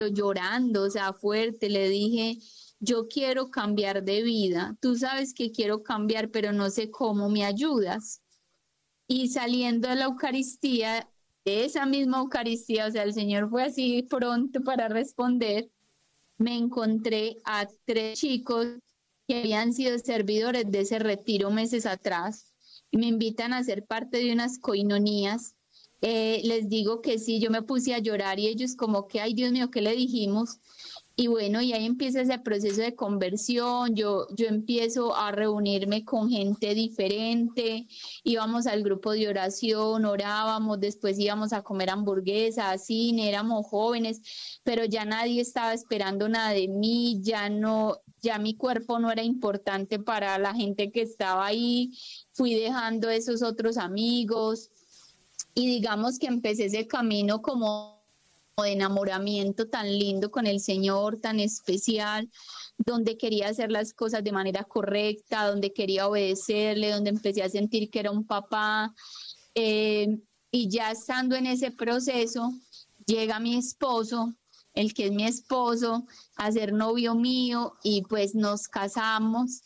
llorando, o sea, fuerte, le dije, yo quiero cambiar de vida, tú sabes que quiero cambiar, pero no sé cómo, ¿me ayudas? Y saliendo de la Eucaristía, de esa misma Eucaristía, o sea, el Señor fue así pronto para responder, me encontré a tres chicos que habían sido servidores de ese retiro meses atrás y me invitan a ser parte de unas coinonías. Les digo que sí, yo me puse a llorar y ellos como que, ay Dios mío, ¿qué le dijimos? Y bueno, y ahí empieza ese proceso de conversión, yo empiezo a reunirme con gente diferente, íbamos al grupo de oración, orábamos, después íbamos a comer hamburguesa, cine, éramos jóvenes, pero ya nadie estaba esperando nada de mí, ya no, ya mi cuerpo no era importante para la gente que estaba ahí, fui dejando esos otros amigos y digamos que empecé ese camino como de enamoramiento tan lindo con el Señor, tan especial, donde quería hacer las cosas de manera correcta, donde quería obedecerle, donde empecé a sentir que era un papá. eh, y ya estando en ese proceso, llega mi esposo, el que es mi esposo, a ser novio mío y pues nos casamos.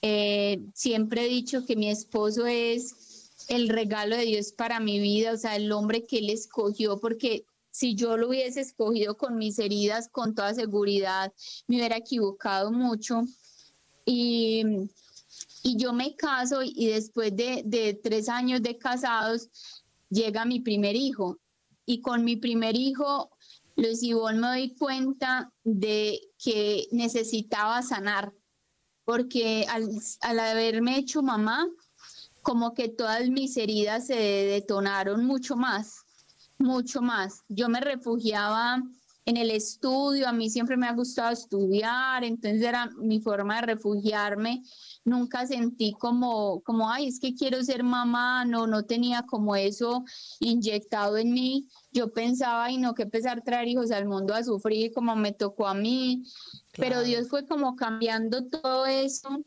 Siempre he dicho que mi esposo es el regalo de Dios para mi vida, o sea, el hombre que él escogió, porque si yo lo hubiese escogido con mis heridas, con toda seguridad, me hubiera equivocado mucho. Y, y yo me caso y después de 3 años de casados llega mi primer hijo. Y con mi primer hijo, Luis Ivonne, me doy cuenta de que necesitaba sanar, porque al haberme hecho mamá, como que todas mis heridas se detonaron mucho más, mucho más. Yo me refugiaba en el estudio, a mí siempre me ha gustado estudiar, entonces era mi forma de refugiarme. Nunca sentí como, ay, es que quiero ser mamá, no, no tenía como eso inyectado en mí. Yo pensaba, ay, no, qué pesar traer hijos al mundo a sufrir como me tocó a mí, pero Claro. Dios fue como cambiando todo eso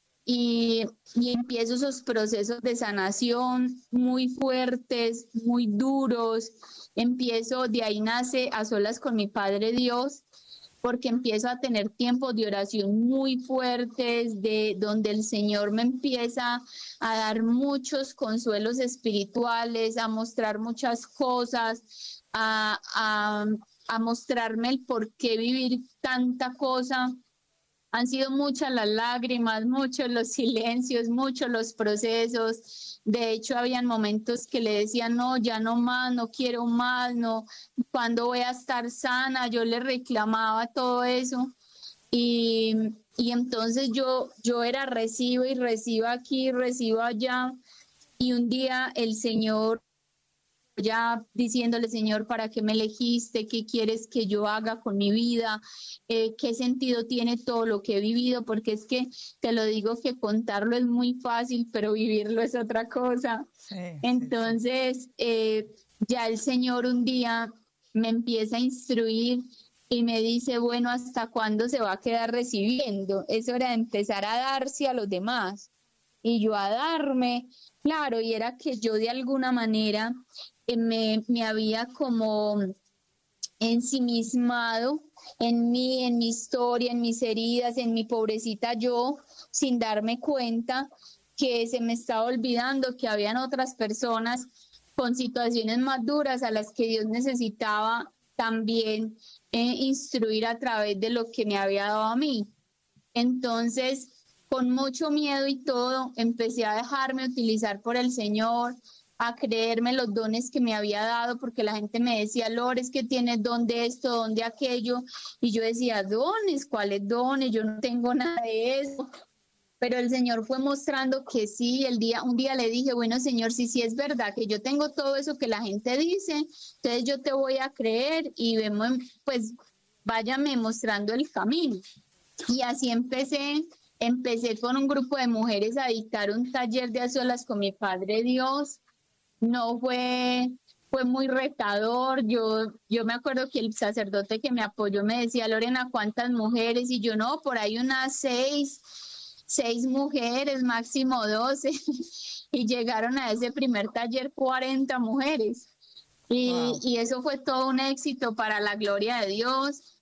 y, y empiezo esos procesos de sanación muy fuertes, muy duros. Empiezo, de ahí nace a solas con mi Padre Dios, porque empiezo a tener tiempos de oración muy fuertes, de donde el Señor me empieza a dar muchos consuelos espirituales, a mostrar muchas cosas, a mostrarme el por qué vivir tanta cosa. Han sido muchas las lágrimas, muchos los silencios, muchos los procesos. De hecho, habían momentos que le decía, no, ya no más, no quiero más, no, ¿cuándo voy a estar sana? Yo le reclamaba todo eso. Y, y entonces yo era recibo y recibo aquí, recibo allá. Y un día el Señor ya diciéndole, Señor, ¿para qué me elegiste? ¿Qué quieres que yo haga con mi vida? ¿Qué sentido tiene todo lo que he vivido? Porque es que te lo digo que contarlo es muy fácil, pero vivirlo es otra cosa. Sí, sí, sí. Entonces, ya el Señor un día me empieza a instruir y me dice, bueno, ¿hasta cuándo se va a quedar recibiendo? Es hora de empezar a darse a los demás. Y yo a darme, claro, y era que yo de alguna manera me había como ensimismado en mí, en mi historia, en mis heridas, en mi pobrecita yo, sin darme cuenta que se me estaba olvidando que habían otras personas con situaciones más duras a las que Dios necesitaba también instruir a través de lo que me había dado a mí. Entonces, con mucho miedo y todo, empecé a dejarme utilizar por el Señor, a creerme los dones que me había dado, porque la gente me decía, Lores, que tienes don de esto, don de aquello, y yo decía, dones, ¿cuáles dones? Yo no tengo nada de eso. Pero el Señor fue mostrando que sí, un día le dije, bueno, Señor, sí es verdad que yo tengo todo eso que la gente dice, entonces yo te voy a creer y vemos, pues, váyame mostrando el camino. Y así empecé con un grupo de mujeres a dictar un taller de a solas con mi Padre Dios. No fue muy retador. Yo me acuerdo que el sacerdote que me apoyó me decía, Lorena, ¿cuántas mujeres? Y yo no, por ahí unas seis mujeres, máximo 12. Y llegaron a ese primer taller 40 mujeres. Y, Wow. y eso fue todo un éxito para la gloria de Dios.